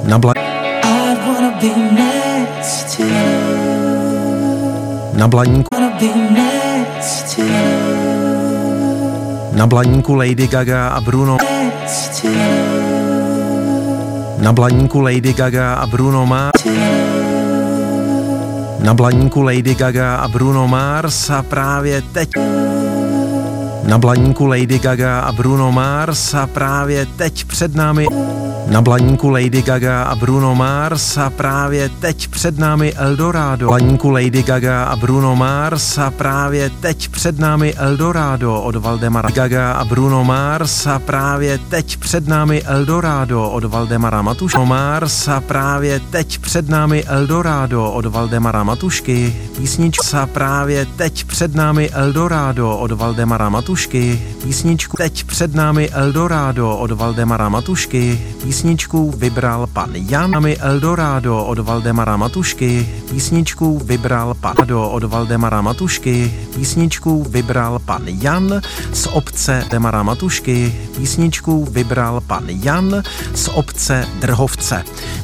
Na blaníku Lady Gaga a Bruno. Na blaníku Lady Gaga a Bruno Mars. Na blaníku Lady Gaga a Bruno Mars a právě teď. Na blaníku Lady Gaga a Bruno Mars a právě teď před námi. Na blaníku Lady Gaga a Bruno Mars a právě teď před námi Eldorado. Blaníku Lady Gaga a Bruno Mars a právě teď před námi Eldorado od Valdemara. Gaga a Bruno Mars a právě teď před námi Eldorado od Valdemara Matušky. Mars a právě teď před námi Eldorado od Valdemara Matušky. Písnička a právě teď před námi Eldorado od Valdemara Matušky. Písničku teď před námi Eldorado od Valdemara Matušky. Písničku vybral pan Jan. Eldorado od Valdemara Matušky. Písničku vybral pan od Valdemara Matušky. Písničku vybral pan Jan z obce Valdemara Matušky. Písničku vybral pan Jan z obce Drhovce.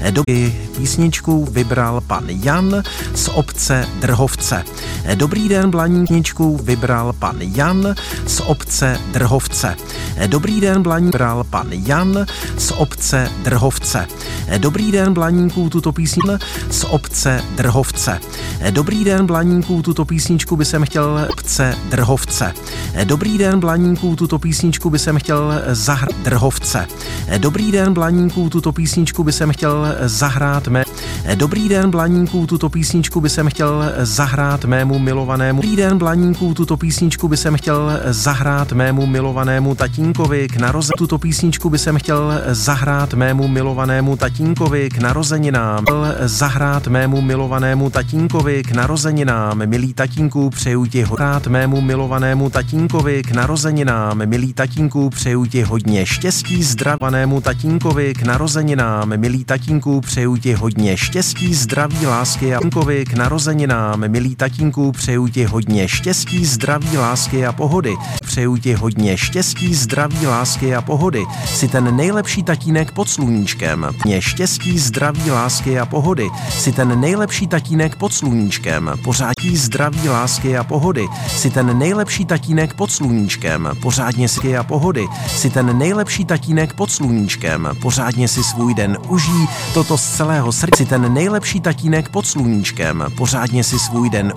Písničku vybral pan Jan z obce Drhovce. Dobrý den, blaník. Písničku vybral pan Jan z obce Drhovce. Dobrý den, blaník. Vybral pan Jan z obce Drhovce. Dobrý den, blaníků, tuto písničku z obce Drhovce. Dobrý den, blaníků, tuto písničku by jsem chtěl obce Drhovce. Dobrý den, blaníků, tuto písničku by jsem chtěl zahrát Drhovce. Dobrý den, blaníků, tuto písničku by jsem chtěl zahrát mé. Dobrý den, blaníků, tuto písničku by jsem chtěl zahrát mému milovanému. Dobrý den, blaníků, tuto písničku by jsem chtěl zahrát mému milovanému tatínkovi k narození. Tuto písničku by jsem chtěl zahrát mému milovanému tatínkovi k narozeninám. Zahrát mému milovanému tatínkovi k narozeninám. Milý tatínku, přeju ti hrát mému milovanému tatínkovi k narozeninám. Milý tatínku, přeju ti hodně štěstí, zdravanému tatínkovi k narozeninám. Milý tatínku, přeju ti hodně štěstí, zdraví, lásky a tatínkovi k narozeninám. Milý tatínku, přeju ti hodně štěstí, zdraví, lásky a pohody. Přeju ti hodně štěstí, zdraví, lásky a pohody. Jsi ten nejlepší tatínek pod sluníčkem. Mě štěstí, zdraví, lásky a pohody. Jsi ten nejlepší tatínek pod sluníčkem. Pořádí zdraví, lásky a pohody. Jsi ten nejlepší tatínek pod sluníčkem. Pořádně si a pohody. Jsi ten nejlepší tatínek pod sluníčkem. Pořádně si svůj den užij, toto z celého srdce. Jsi ten nejlepší tatínek pod sluníčkem. Pořádně si svůj den